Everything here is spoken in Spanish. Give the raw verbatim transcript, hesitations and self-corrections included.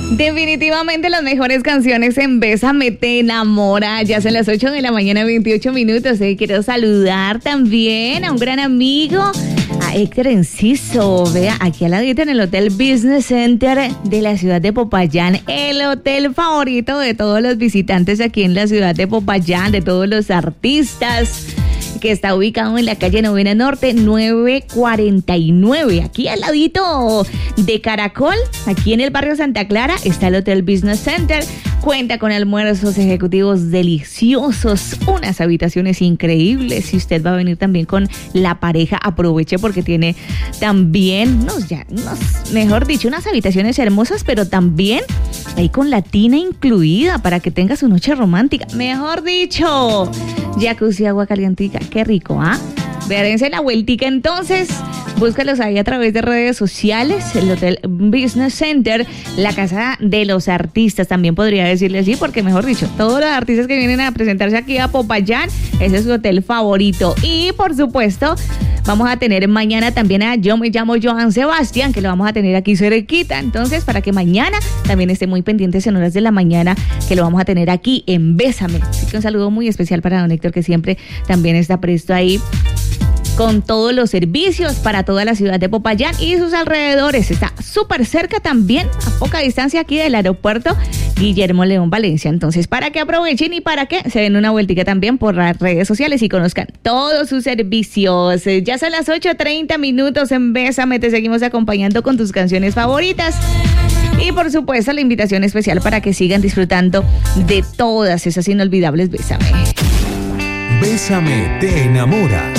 Definitivamente las mejores canciones en Bésame te enamora. Ya son las ocho de la mañana, veintiocho minutos. Y quiero saludar también a un gran amigo, a Héctor Enciso. Vea, aquí al ladito en el Hotel Business Center de la ciudad de Popayán. El hotel favorito de todos los visitantes aquí en la ciudad de Popayán, de todos los artistas, que está ubicado en la calle Novena Norte, nueve cuarenta y nueve. Aquí al ladito de Caracol, aquí en el barrio Santa Clara, está el Hotel Business Center. Cuenta con almuerzos ejecutivos deliciosos, unas habitaciones increíbles. Si usted va a venir también con la pareja, aproveche porque tiene también, no, ya, no, mejor dicho, unas habitaciones hermosas, pero también ahí con la tina incluida para que tenga su noche romántica. Mejor dicho, jacuzzi, agua calientica, qué rico, ¿ah? ¿eh? Véanse la vueltica entonces. Búscalos ahí a través de redes sociales, el Hotel Business Center, la casa de los artistas, también podría decirle así, porque mejor dicho, todos los artistas que vienen a presentarse aquí a Popayán, ese es su hotel favorito. Y por supuesto, vamos a tener mañana también a Yo Me Llamo Joan Sebastián, que lo vamos a tener aquí cerquita. Entonces, para que mañana también esté muy pendientes en horas de la mañana, que lo vamos a tener aquí en Bésame. Así que un saludo muy especial para don Héctor, que siempre también está presto ahí con todos los servicios para toda la ciudad de Popayán y sus alrededores. Está súper cerca también, a poca distancia aquí del aeropuerto Guillermo León Valencia. Entonces, para que aprovechen y para que se den una vueltica también por las redes sociales y conozcan todos sus servicios. Ya son las ocho treinta minutos en Bésame, te seguimos acompañando con tus canciones favoritas. Y por supuesto, la invitación especial para que sigan disfrutando de todas esas inolvidables Bésame. Bésame te enamora.